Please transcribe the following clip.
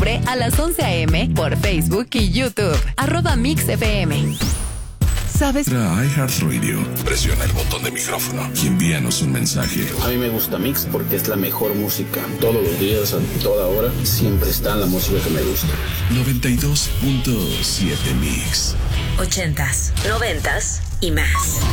septiembre a las 11 a.m. por Facebook y YouTube. @MixFM. ¿Sabes? iHeartRadio. Presiona el botón de micrófono y envíanos un mensaje. A mí me gusta Mix porque es la mejor música. Todos los días, a toda hora, siempre está la música que me gusta. 92.7 Mix. 80s, 90s y más.